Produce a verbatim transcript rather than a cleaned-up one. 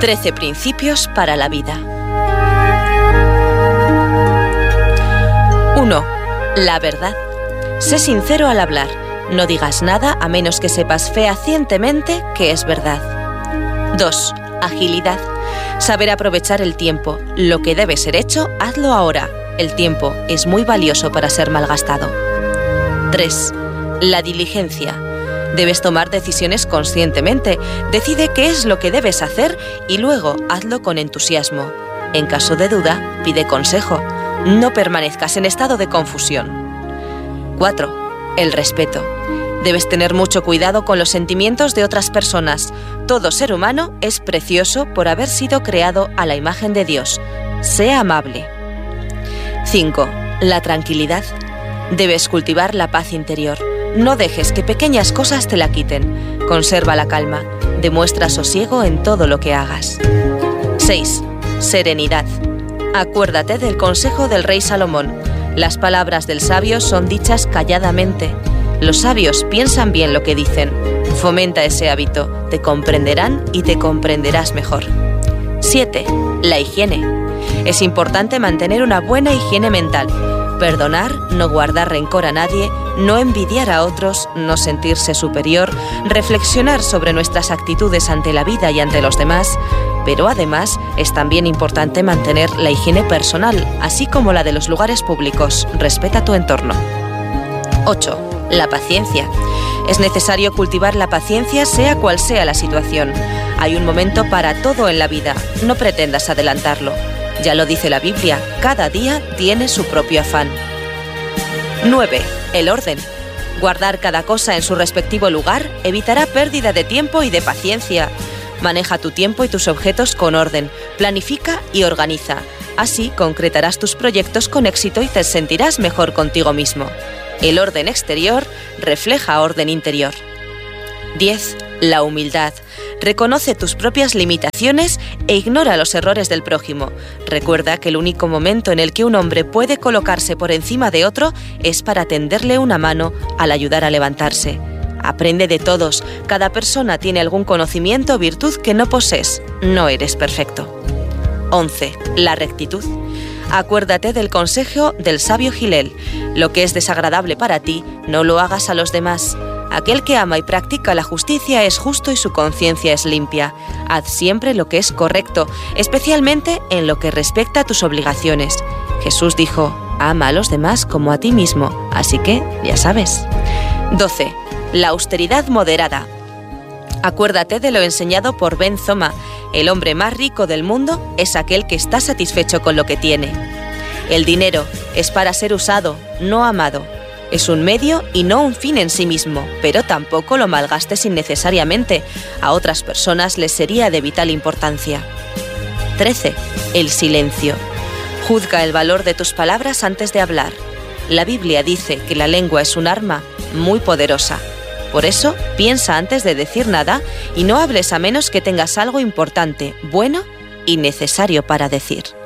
trece principios para la vida. uno. La verdad. Sé sincero al hablar. No digas nada a menos que sepas fehacientemente que es verdad. dos. Agilidad. Saber aprovechar el tiempo. Lo que debe ser hecho, hazlo ahora. El tiempo es muy valioso para ser malgastado. tres. La diligencia. Debes tomar decisiones conscientemente. Decide qué es lo que debes hacer y luego hazlo con entusiasmo. En caso de duda, pide consejo. No permanezcas en estado de confusión. cuatro. El respeto. Debes tener mucho cuidado con los sentimientos de otras personas. Todo ser humano es precioso por haber sido creado a la imagen de Dios. Sea amable. cinco. La tranquilidad. Debes cultivar la paz interior. No dejes que pequeñas cosas te la quiten. Conserva la calma. Demuestra sosiego en todo lo que hagas. seis. Serenidad. Acuérdate del consejo del rey Salomón. Las palabras del sabio son dichas calladamente. Los sabios piensan bien lo que dicen. Fomenta ese hábito. Te comprenderán y te comprenderás mejor. siete. La higiene. Es importante mantener una buena higiene mental. Perdonar, no guardar rencor a nadie, no envidiar a otros, no sentirse superior, reflexionar sobre nuestras actitudes ante la vida y ante los demás, pero además es también importante mantener la higiene personal, así como la de los lugares públicos. Respeta tu entorno. ocho. La paciencia. Es necesario cultivar la paciencia sea cual sea la situación. Hay un momento para todo en la vida, no pretendas adelantarlo. Ya lo dice la Biblia, cada día tiene su propio afán. nueve. El orden. Guardar cada cosa en su respectivo lugar evitará pérdida de tiempo y de paciencia. Maneja tu tiempo y tus objetos con orden, planifica y organiza. Así concretarás tus proyectos con éxito y te sentirás mejor contigo mismo. El orden exterior refleja orden interior. diez. La humildad. Reconoce tus propias limitaciones e ignora los errores del prójimo. Recuerda que el único momento en el que un hombre puede colocarse por encima de otro es para tenderle una mano al ayudar a levantarse. Aprende de todos. Cada persona tiene algún conocimiento o virtud que no posees. No eres perfecto. once. La rectitud. Acuérdate del consejo del sabio Gilel. Lo que es desagradable para ti, no lo hagas a los demás. Aquel que ama y practica la justicia es justo y su conciencia es limpia. Haz siempre lo que es correcto, especialmente en lo que respecta a tus obligaciones. Jesús dijo, ama a los demás como a ti mismo, así que ya sabes. doce. La austeridad moderada. Acuérdate de lo enseñado por Ben Zoma. El hombre más rico del mundo es aquel que está satisfecho con lo que tiene. El dinero es para ser usado, no amado. Es un medio y no un fin en sí mismo, pero tampoco lo malgastes innecesariamente. A otras personas les sería de vital importancia. trece. El silencio. Juzga el valor de tus palabras antes de hablar. La Biblia dice que la lengua es un arma muy poderosa. Por eso, piensa antes de decir nada y no hables a menos que tengas algo importante, bueno y necesario para decir.